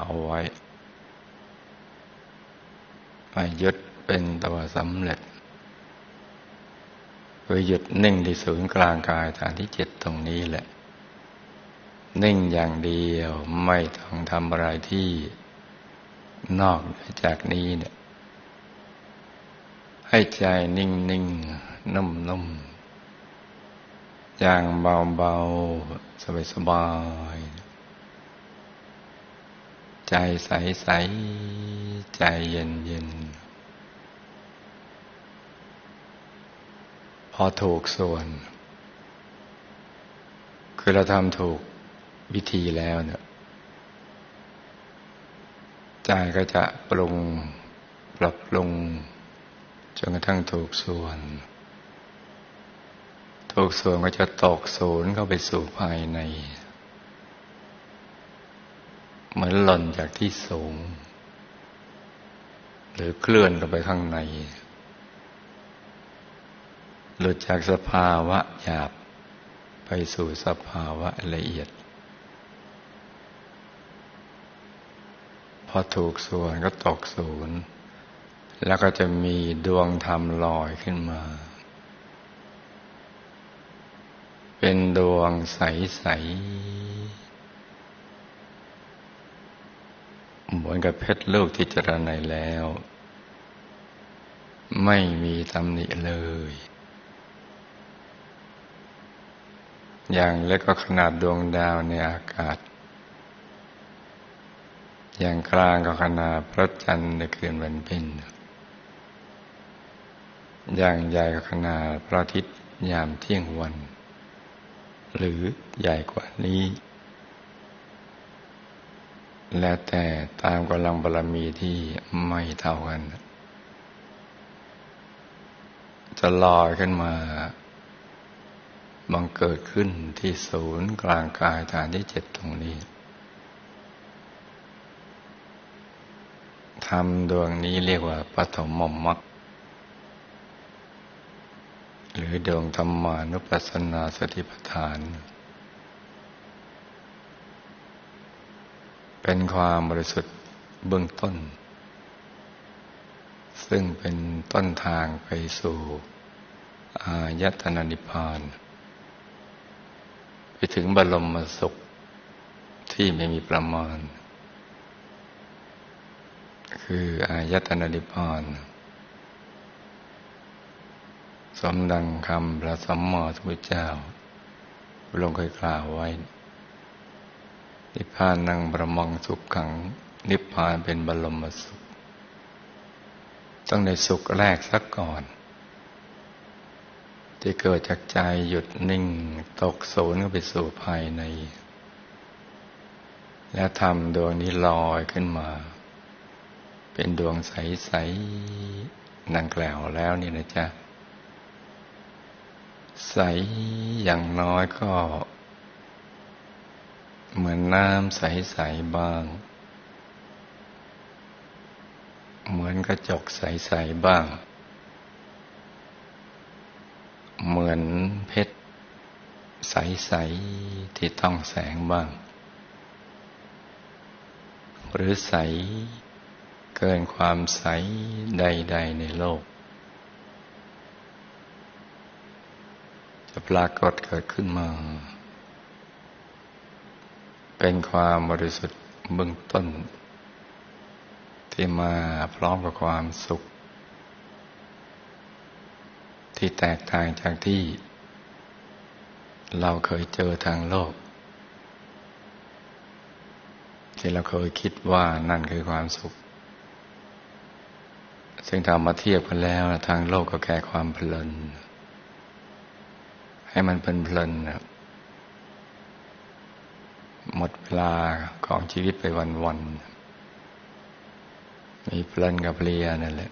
เอาไว้ให้ยึดเป็นตัวสำเร็จคือหยุดนิ่งที่ศูนย์กลางกายฐานที่7ตรงนี้แหละนิ่งอย่างเดียวไม่ต้องทำอะไรที่นอกจากนี้เนี่ยให้ใจนิ่งนิ่งนุ่มนุ่มอย่างเบาเบาสบายสบายใจใสใสใจเย็นเย็นพอถูกส่วนคือเราทำถูกวิธีแล้วเนี่ยใจก็จะปรุงปรับปรุงจนกระทั่งถูกส่วนก็จะตกศูนย์เข้าไปสู่ภายในเหมือนหล่นจากที่สูงหรือเคลื่อนเข้าไปข้างในหลุดจากสภาวะหยาบไปสู่สภาวะละเอียดพอถูกส่วนก็ตกศูนย์แล้วก็จะมีดวงธรรมลอยขึ้นมาเป็นดวงใสๆเหมือนกับเพชรลูกที่เจริญในแล้วไม่มีตำหนิเลยอย่างเล็กก็ขนาดดวงดาวในอากาศอย่างกลางก็ขนาดพระจันทร์ในคืนวันเพ็ญอย่างใหญ่ก็ขนาดพระอาทิตย์ยามเที่ยงวันหรือใหญ่กว่านี้แล้วแต่ตามกำลังบารมีที่ไม่เท่ากันจะลอยขึ้นมาบังเกิดขึ้นที่ศูนย์กลางกายฐานที่7ตรงนี้ธรรมดวงนี้เรียกว่าปฐมมรรคหรือดวงธรรมานุปัสสนาสติปัฏฐานเป็นความบริสุทธิ์เบื้องต้นซึ่งเป็นต้นทางไปสู่อายตนะนิพพานไปถึงบรมสุขที่ไม่มีประมาณคืออายตนะนิพพานสมดังคำพระสัมมาสัมพุทธเจ้าพระองค์เคยกล่าวไว้นิพพานังบรมังสุขขังนิพพานเป็นบรมสุขต้องในสุขแรกซะก่อนที่เกิดจากใจหยุดนิ่งตกศูนย์เข้าไปสู่ภายในและธรรมดวงนี้ลอยขึ้นมาเป็นดวงใสๆดังกล่าวแล้วนี่นะจ๊ะใสอย่างน้อยก็เหมือนน้ำใสๆบ้างเหมือนกระจกใสๆบ้างเหมือนเพชรใสๆที่ต้องแสงบ้างหรือใสเกินความใสใดๆในโลกจะปรากฏเกิดขึ้นมาเป็นความบริสุทธิ์เบื้องต้นที่มาพร้อมกับความสุขที่แตกต่างจากที่เราเคยเจอทางโลกที่เราเคยคิดว่านั่นคือความสุขซึ่งถ้ามาเทียบกันแล้วทางโลกก็แค่ความเพลินให้มันเพลินหมดเวลาของชีวิตไปวันๆมีเพลินกับเพลียนั่นแหละ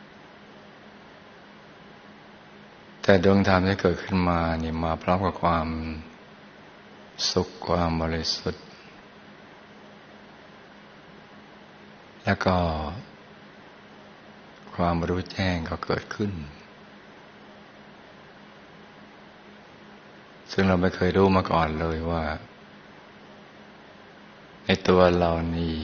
แต่ดวงธรรมที่เกิดขึ้นมานี่มาพร้อมกับความสุขความบริสุทธิ์แล้วก็ความรู้แจ้งก็เกิดขึ้นซึ่งเราไม่เคยรู้มาก่อนเลยว่าในตัวเรานี่